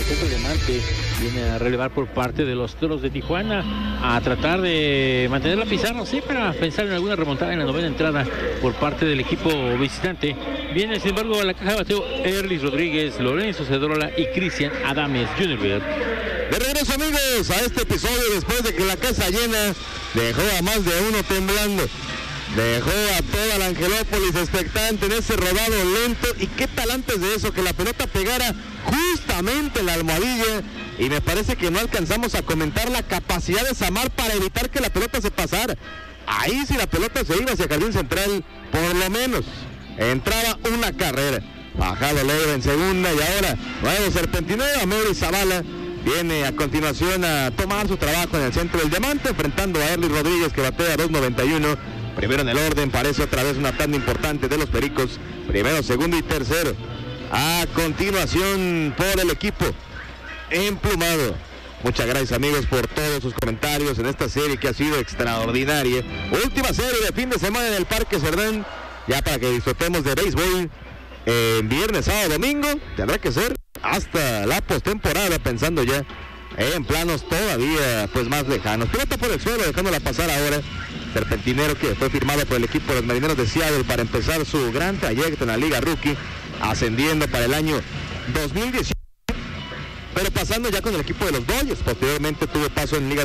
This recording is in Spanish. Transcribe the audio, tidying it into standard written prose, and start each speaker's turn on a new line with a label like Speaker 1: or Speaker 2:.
Speaker 1: Centro Diamante viene a relevar por parte de los Toros de Tijuana, a tratar de mantener la pizarra, no sé, para pensar en alguna remontada en la novena entrada por parte del equipo visitante. Viene, sin embargo, a la caja de bateo Erlis Rodríguez, Lorenzo Cedrola y Cristian Adames Jr.
Speaker 2: De regreso, amigos, a este episodio después de que la casa llena dejó a más de uno temblando. Dejó a toda la Angelópolis expectante en ese rodado lento. Y qué tal antes de eso, que la pelota pegara justamente en la almohadilla. Y me parece que no alcanzamos a comentar la capacidad de Samar para evitar que la pelota se pasara. Ahí si la pelota se iba hacia Jardín Central, por lo menos entraba una carrera. Bajado Leiva en segunda y ahora nuevo serpentineo. Amery Zavala viene a continuación a tomar su trabajo en el centro del diamante, enfrentando a Erlis Rodríguez, que batea 2.91. Primero en el orden, parece otra vez una tanda importante de los Pericos. Primero, segundo y tercero. A continuación por el equipo emplumado. Muchas gracias, amigos, por todos sus comentarios en esta serie que ha sido extraordinaria. Última serie de fin de semana en el Parque Cerdán, ya para que disfrutemos de béisbol viernes, sábado, domingo. Tendrá que ser hasta la postemporada, pensando ya en planos todavía pues más lejanos. Pelota por el suelo, dejándola pasar ahora. Serpentinero que fue firmado por el equipo de los Marineros de Seattle para empezar su gran trayecto en la Liga Rookie, ascendiendo para el año 2018, pero pasando ya con el equipo de los Dodgers. Posteriormente tuvo paso en Liga